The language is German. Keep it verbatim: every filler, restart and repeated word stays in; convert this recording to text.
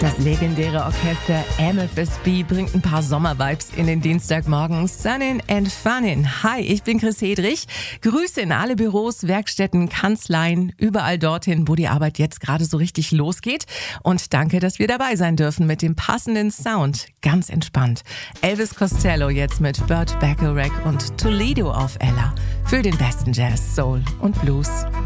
Das legendäre Orchester Amethyst B bringt ein paar Sommervibes in den Dienstagmorgen. Sunnin' and Funnin'. Hi, ich bin Chris Hedrich. Grüße in alle Büros, Werkstätten, Kanzleien, überall dorthin, wo die Arbeit jetzt gerade so richtig losgeht. Und danke, dass wir dabei sein dürfen mit dem passenden Sound. Ganz entspannt. Elvis Costello jetzt mit Burt Bacharach und Toledo auf Ella. Für den besten Jazz, Soul und Blues.